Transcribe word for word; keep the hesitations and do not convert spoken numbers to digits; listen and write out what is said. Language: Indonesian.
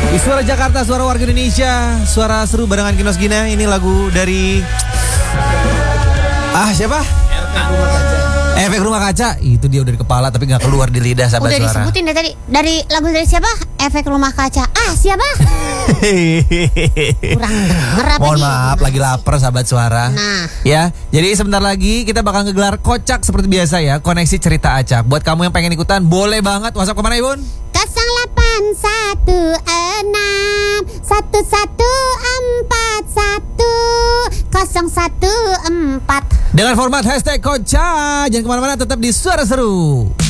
Di Suara Jakarta, suara warga Indonesia, suara seru barengan Kinos Gina. Ini lagu dari Ah siapa? Efek Rumah Kaca. Itu dia udah di kepala tapi gak keluar di lidah sahabat udah suara. Udah disebutin deh tadi. Dari lagu dari siapa? Efek Rumah Kaca. Ah siapa? Kurang denger apa Mohon nih? maaf lagi lapar sahabat suara. Nah. Ya, jadi sebentar lagi kita bakal ngegelar kocak seperti biasa ya. Koneksi cerita acak. Buat kamu yang pengen ikutan boleh banget. WhatsApp kemana Ibun? nol delapan satu enam satu satu empat satu nol satu empat. Dengan format hashtag kocak. Jangan kemana-mana, tetap di Suara Seru.